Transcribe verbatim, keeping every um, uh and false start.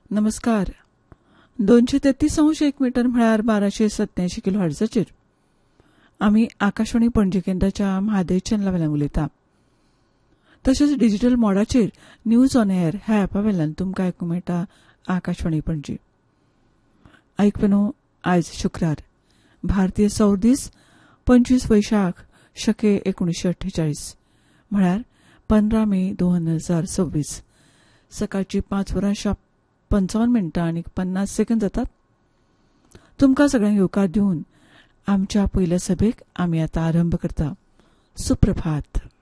नमस्कार. दोनशे तेहतीस अंश एक मीटर म्हळ्यार बाराशे सत्याऐंशी किलो हर्जाचेर आमी आकाशवाणी पणजी केंद्राच्या म्हादय चॅनला वेल्यान उलयता. तशेंच डिजिटल मोडाचेर न्यूज ऑन एअर ह्या ॲपा वेल्यान तुमकां आयकूंक मेळटा आकाशवाणी पणजी. आयकपनो आयज शुक्रार, भारतीय सौर दीस पंचवीस वैशाख शके एकुणीशे अठ्ठेचाळीस म्हळ्यार पंदरा मे दोन हजार सव्वीस. सकाळची पांच वरां पंचावन्न मिनटां आनी पन्नास सेकंद जातात. तुमकां सगळ्यांक येवकार दिवन आमच्या पयल्या सभेक आमी आतां आरंभ करता. सुप्रभात.